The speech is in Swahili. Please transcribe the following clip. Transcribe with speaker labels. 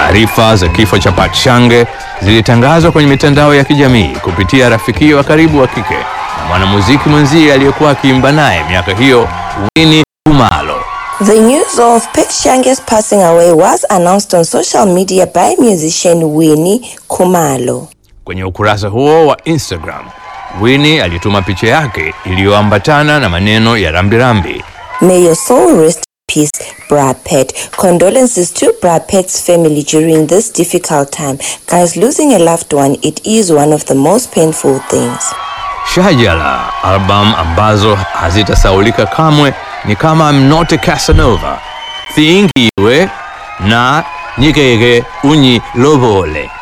Speaker 1: Taarifa za kifo cha Pachange zilitangazwa kwenye mitandao ya kijamii kupitia rafiki wa karibu wa kike na mwanamuziki mwenzie aliyekuwa akiimba naye miaka hiyo, Winnie Khumalo.
Speaker 2: The news of Pachange's passing away was announced on social media by musician Winnie Khumalo.
Speaker 1: Kwenye ukurasa huo wa Instagram, Winnie alituma picha yake iliyoambatana na maneno ya rambirambi.
Speaker 2: May your soul rest in peace, Brad Pitt. Condolences to Brad Pitt's family during this difficult time. Guys, losing a loved one, it is one of the most painful things.
Speaker 1: Shajala, album ambazo hazitasaulika kamwe ni kama I'm Not a Casanova, Thingiwe na Nyikeke Unyi Lobole.